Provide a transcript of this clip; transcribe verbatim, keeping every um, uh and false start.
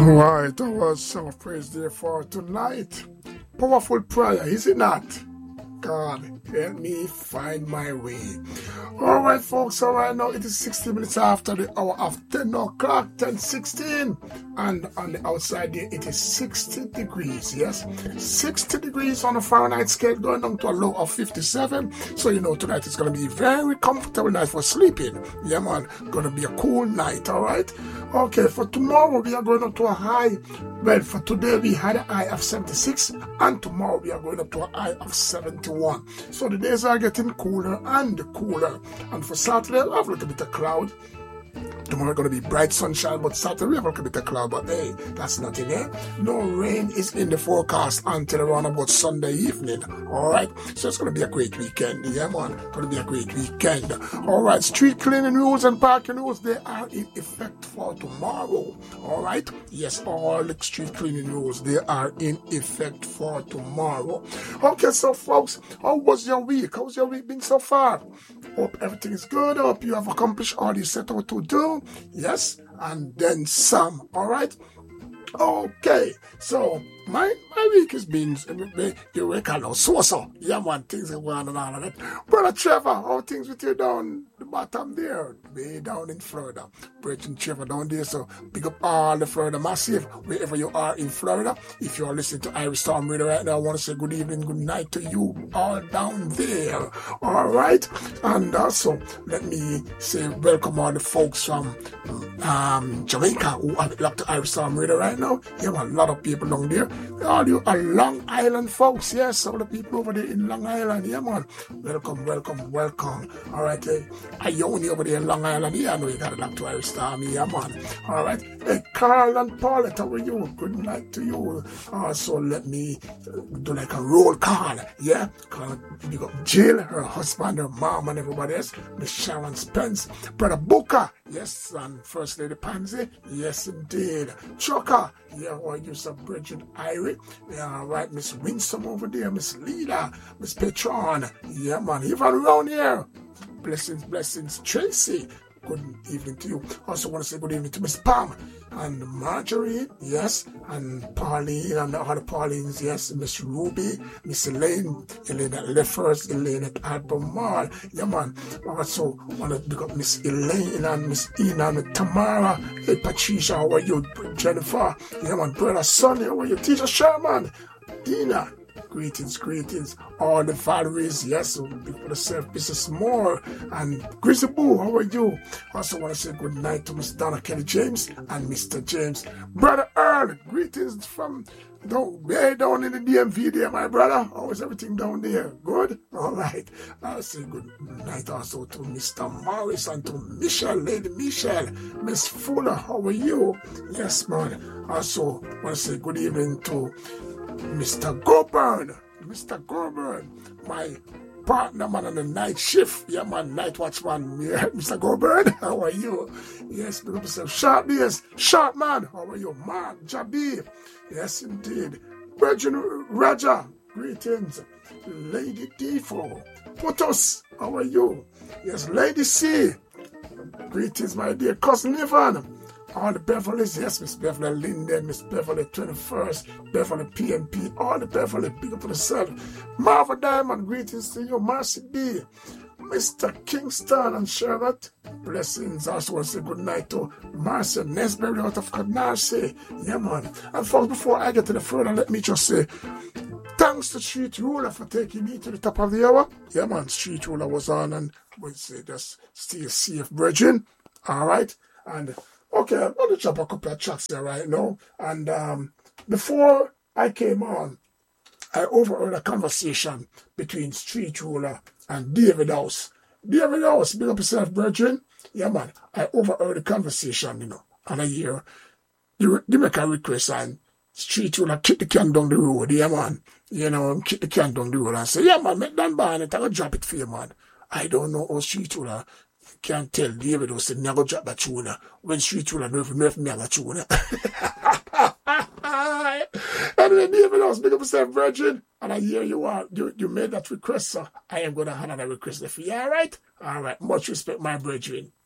Alright, our song of praise there for tonight. Powerful prayer, is it not? God, help me find my way. Alright, folks, so right now it is sixty minutes after the hour of ten o'clock, ten sixteen. And on the outside there, it is sixty degrees, yes? sixty degrees on a Fahrenheit scale, going down to a low of fifty-seven. So, you know, tonight is going to be a very comfortable night for sleeping. Yeah, man, going to be a cool night, alright? Okay, for tomorrow we are going up to a high. Well, for today we had a high of seventy-six, and tomorrow we are going up to a high of seventy-one. So the days are getting cooler and cooler. And for Saturday, I have a little bit of cloud. Tomorrow going to be bright sunshine, but Saturday we have a little bit of cloud, but hey, that's nothing, eh? No rain is in the forecast until around about Sunday evening, alright? So it's going to be a great weekend, yeah, man? Going to be a great weekend. Alright, street cleaning rules and parking rules, they are in effect for tomorrow, alright? Yes, all the street cleaning rules, they are in effect for tomorrow. Okay, so folks, how was your week? How's your week been so far? Hope everything is good. Hope you have accomplished all you set out to do. Yes, and then some. All right. Okay. So my my week has been you reckon so so. Yeah, man, things are going on and all of that. Brother Trevor, how things with you down the bottom there, way down in Florida. Bridget Trevor down there. So pick up all the Florida massive wherever you are in Florida. If you are listening to Irish Storm Radio right now, I want to say good evening, good night to you all down there. All right, and also let me say welcome all the folks from um, Jamaica who are locked to Irish Storm Radio right now. You have a lot of people down there. All you are Long Island folks, yes, all the people over there in Long Island, yeah, man. Welcome, welcome, welcome. All right, hey, Ione over there in Long Island, yeah, I know you got it locked to Irish Storm, yeah, man. All right, hey, Carl and Paulette, how are you? Good night to you. Uh, so let me uh, do like a roll call, yeah. Call, you got Jill, her husband, her mom, and everybody else. Miss Sharon Spence, Brother Booker, yes, and First Lady Pansy, yes, indeed. Chucker, yeah, or you some Bridget Irie, yeah, right, Miss Winsome over there, Miss Lida, Miss Petron, yeah, man, even around here. Blessings, blessings, Tracy. Good evening to you. Also want to say good evening to Miss Pam and Marjorie, yes, and Pauline and the other Paulines, yes, Miss Ruby, Miss Elaine, Elaine at Leffers, Elaine at Albemarle, yeah, man. Also want to pick up Miss Elaine and Miss Ina and Tamara, hey, Patricia, how are you? Jennifer, yeah, man, Brother Sonny, how are you? Teacher Sherman, Dina. Greetings, greetings, all the Valeries, yes, so for the self business more, and Grizzly Boo, how are you? Also want to say good night to Miss Donna Kelly James and Mister James. Brother Earl, greetings from down, way down in the D M V there, my brother. How is everything down there? Good? All right. I'll say good night also to Mister Morris and to Michelle, Lady Michelle. Miss Fuller, how are you? Yes, man. Also want to say good evening to Mister Goburn, Mister Goburn, my partner man on the night shift. Yeah, man, night watchman. Yeah, Mister Goburn, how are you? Yes, pick up yourself. Sharp days, Sharp man, how are you? Mark Jabi, yes, indeed. Virgin Raja, greetings. Lady Defo, Putos, how are you? Yes, Lady C, greetings, my dear cousin Ivan. All the Beverlys, yes, Miss Beverly Linden, Miss Beverly twenty-first, Beverly P N P, all the Beverly, big up for yourself. Marva Diamond, greetings to you. Marcy B, Mister Kingston and Charlotte, blessings. Also want to say good night to Marcia Nesberry out of Canarsie. Yeah, man. And folks, before I get to the further, let me just say, thanks to Street Ruler for taking me to the top of the hour. Yeah, man, Street Ruler was on, and we'll say just stay safe, brethren. All right. And okay, I'm going to drop a couple of chats there right now. And um, before I came on, I overheard a conversation between Street Ruler and David House. David House, big up yourself, brethren. Yeah, man, I overheard the conversation, you know, and I hear you, you make a request and Street Ruler kick the can down the road, yeah, man. You know, kick the can down the road and say, yeah, man, make that ban it, I'll drop it for you, man. I don't know how Street Ruler can't tell David House to never drop that tune when Street Ruler know if you know if me have a tune. Anyway, David House, big up yourself, virgin. And I hear you are you, you made that request, so I am gonna have another request for you, alright? Alright, much respect, my brethren.